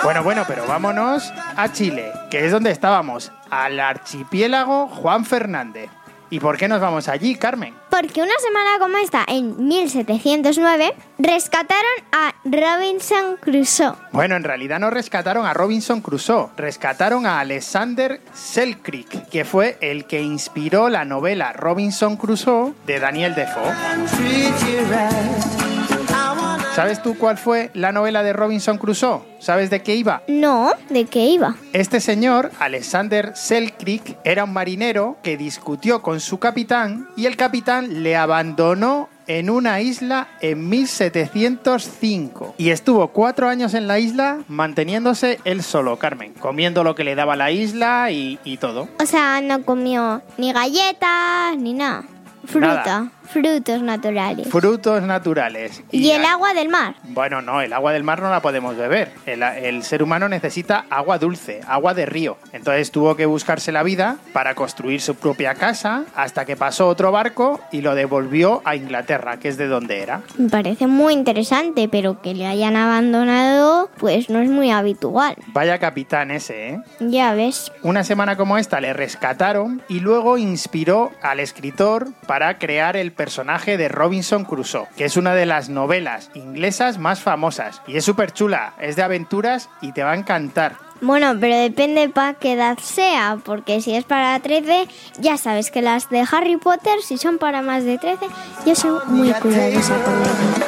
Bueno, pero vámonos a Chile, que es donde estábamos, al archipiélago Juan Fernández. ¿Y por qué nos vamos allí, Carmen? Porque una semana como esta, en 1709, rescataron a Robinson Crusoe. Bueno, en realidad no rescataron a Robinson Crusoe, rescataron a Alexander Selkirk, que fue el que inspiró la novela Robinson Crusoe de Daniel Defoe. ¿Sabes tú cuál fue la novela de Robinson Crusoe? ¿Sabes de qué iba? No, ¿de qué iba? Este señor, Alexander Selkirk, era un marinero que discutió con su capitán y el capitán le abandonó en una isla en 1705 y estuvo 4 años en la isla manteniéndose él solo, Carmen, comiendo lo que le daba la isla y todo. O sea, no comió ni galletas ni nada. Frutos naturales. Frutos naturales. ¿Y el agua del mar? Bueno, no, el agua del mar no la podemos beber. El ser humano necesita agua dulce, agua de río. Entonces tuvo que buscarse la vida para construir su propia casa hasta que pasó otro barco y lo devolvió a Inglaterra, que es de donde era. Me parece muy interesante, pero que le hayan abandonado, pues no es muy habitual. Vaya capitán ese, ¿eh? Ya ves. Una semana como esta le rescataron y luego inspiró al escritor para crear el personaje de Robinson Crusoe, que es una de las novelas inglesas más famosas y es súper chula, es de aventuras y te va a encantar. Bueno, pero depende para qué edad sea, porque si es para 13, ya sabes que las de Harry Potter, si son para más de 13, yo soy muy cuidadosa con ello.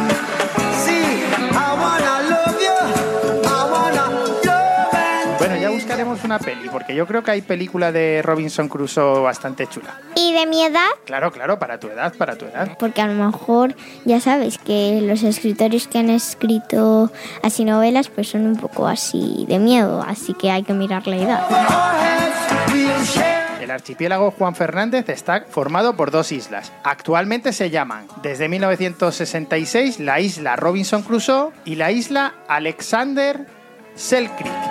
Bueno, ya buscaremos una peli, porque yo creo que hay película de Robinson Crusoe bastante chula. ¿Y de mi edad? Claro, para tu edad. Porque a lo mejor ya sabes que los escritores que han escrito así novelas pues son un poco así de miedo, así que hay que mirar la edad. El archipiélago Juan Fernández está formado por 2 islas. Actualmente se llaman, desde 1966, la isla Robinson Crusoe y la isla Alexander Selkirk.